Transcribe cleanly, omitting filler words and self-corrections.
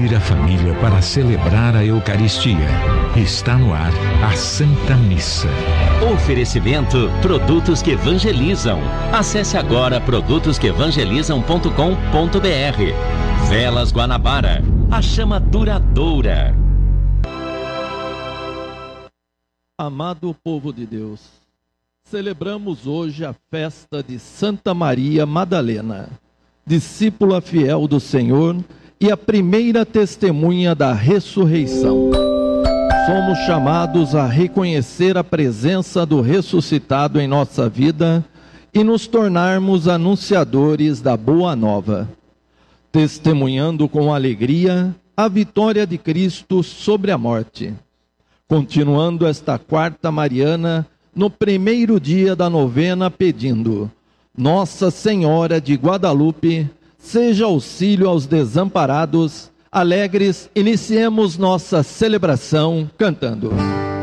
reunir a família para celebrar a Eucaristia. Está no ar a Santa Missa. Oferecimento Produtos que Evangelizam. Acesse agora produtosquevangelizam.com.br. Velas Guanabara, a chama duradoura. Amado povo de Deus, celebramos hoje a festa de Santa Maria Madalena, discípula fiel do Senhor e a primeira testemunha da ressurreição. Somos chamados a reconhecer a presença do ressuscitado em nossa vida e nos tornarmos anunciadores da boa nova, testemunhando com alegria a vitória de Cristo sobre a morte. Continuando esta quarta mariana, no primeiro dia da novena, pedindo: Nossa Senhora de Guadalupe, seja auxílio aos desamparados. Alegres, iniciemos nossa celebração cantando.